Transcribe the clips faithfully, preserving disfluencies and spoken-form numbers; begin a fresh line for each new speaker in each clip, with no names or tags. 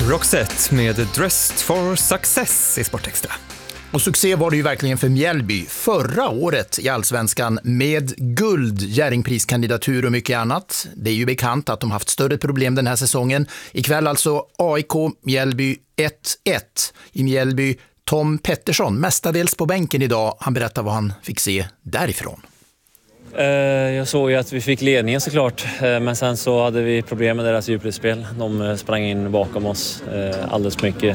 Roxette med Dressed for Success i Sportextra.
Och succé var det ju verkligen för Mjällby förra året i Allsvenskan med guld, Jerringpriskandidatur och mycket annat. Det är ju bekant att de haft större problem den här säsongen. Ikväll alltså A I K Mjällby ett ett. I Mjällby Tom Pettersson, mestadels på bänken idag. Han berättar vad han fick se därifrån.
Jag såg ju att vi fick ledningen såklart, men sen så hade vi problem med deras djupledsspel. De sprang in bakom oss alldeles mycket.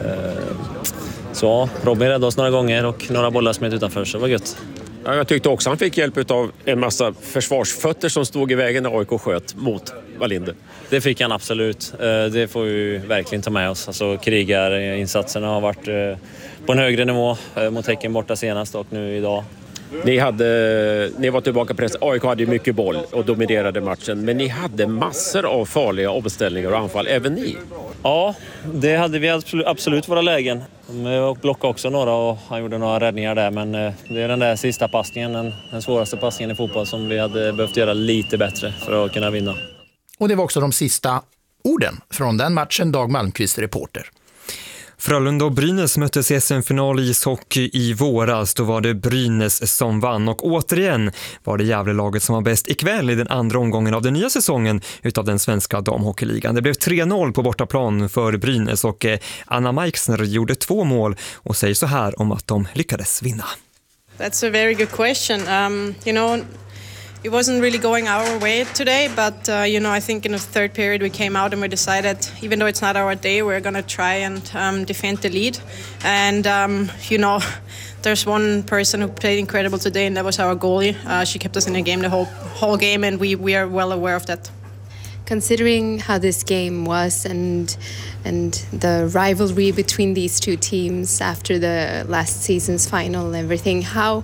Så Robin räddade oss några gånger och några bollar smet utanför, så det var gött.
Ja, jag tyckte också han fick hjälp av en massa försvarsfötter som stod i vägen när A I K sköt mot Wallinder.
Det fick han absolut. Det får vi verkligen ta med oss. Alltså, krigarinsatserna har varit på en högre nivå mot Häcken borta senast och nu idag.
Ni, hade, ni var tillbaka på press. A I K hade ju mycket boll och dominerade matchen. Men ni hade massor av farliga omställningar och anfall, även ni.
Ja, det hade vi absolut, absolut våra lägen. Och blockade också några och han gjorde några räddningar där. Men det är den där sista passningen, den, den svåraste passningen i fotboll som vi hade behövt göra lite bättre för att kunna vinna.
Och det var också de sista orden från den matchen. Dag Malmqvist, reporter.
Frölunda och Brynäs möttes i S M-final i ishockey i våras. Då var det Brynäs som vann och återigen var det Gävle-laget som var bäst ikväll i den andra omgången av den nya säsongen utav den svenska damhockeyligan. Det blev tre noll på bortaplan för Brynäs och Anna Meixner gjorde två mål och säger så här om att de lyckades vinna.
That's a very good question. Um, you know, it wasn't really going our way today, but uh, you know, I think in the third period we came out and we decided, even though it's not our day, we're going to try and um, defend the lead. And um, you know, there's one person who played incredible today, and that was our goalie. Uh, she kept us in the game the whole whole game, and we we are well aware of that.
Considering how this game was and and the rivalry between these two teams after the last season's final and everything, how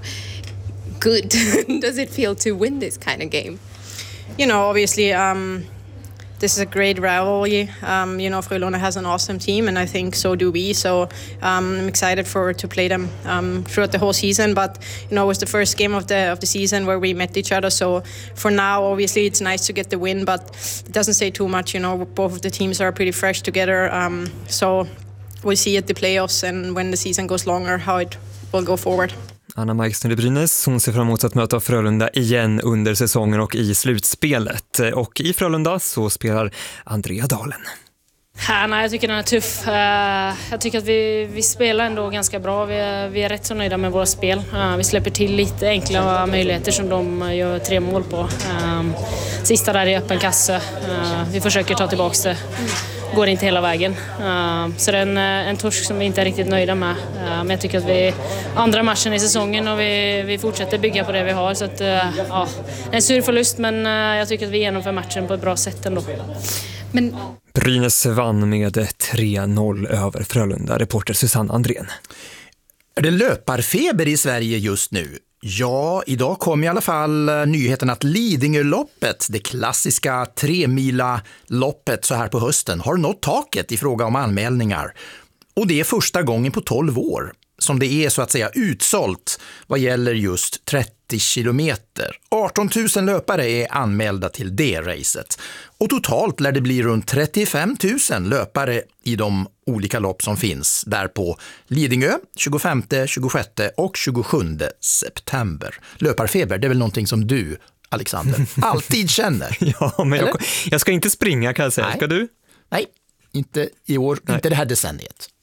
good does it feel to win this kind of game?
You know, obviously, um, this is a great rivalry. Um, you know, Frölunda has an awesome team, and I think so do we. So um, I'm excited for to play them um, throughout the whole season. But you know, it was the first game of the of the season where we met each other. So for now, obviously, it's nice to get the win, but it doesn't say too much. You know, both of the teams are pretty fresh together. Um, so we'll see at the playoffs and when the season goes longer how it will go forward.
Anna Meixner i Brynäs, hon ser fram emot att möta Frölunda igen under säsongen och i slutspelet. Och i Frölunda så spelar Andrea Dahlen.
Ja, nej, jag tycker den är tuff. Jag tycker att vi, vi spelar ändå ganska bra. Vi är, vi är rätt så nöjda med våra spel. Vi släpper till lite enkla möjligheter som de gör tre mål på. Sista där i öppen kasse. Vi försöker ta tillbaka det. Går inte hela vägen. Så det är en, en torsk som vi inte är riktigt nöjda med. Men jag tycker att vi andra matchen i säsongen och vi, vi fortsätter bygga på det vi har. Så att, ja, en sur förlust, men jag tycker att vi genomför matchen på ett bra sätt ändå.
Men
Brynäs vann med tre noll över Frölunda, reporter Susanne Andrén.
Är det löparfeber i Sverige just nu? Ja, idag kom i alla fall nyheten att Lidingöloppet, det klassiska tremila-loppet så här på hösten, har nått taket i fråga om anmälningar. Och det är första gången på tolv år som det är så att säga utsålt vad gäller just trettio kilometer. arton tusen löpare är anmälda till det racet. Och totalt lär det bli runt trettiofem tusen löpare i de olika lopp som finns där på Lidingö tjugofemte, tjugosjätte och tjugosjunde september. Löparfeber, det är väl någonting som du, Alexander, alltid känner?
Ja, men jag, jag ska inte springa kan jag säga.
Nej.
Ska du?
Nej, inte i år, Nej. inte det här decenniet.